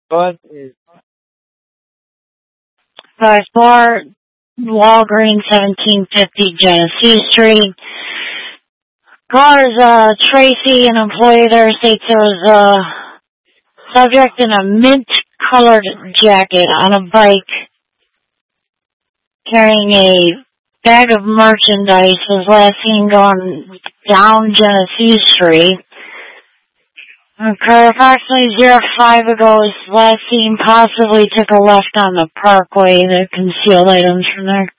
But By far, Walgreens, 1750 Genesee Street. Callers, Tracy, an employee there, states there was a subject in a mint-colored jacket on a bike carrying a bag of merchandise, was last seen going down Genesee Street. Occurred approximately 05 ago, was last seen possibly took a left on the parkway to conceal items from there.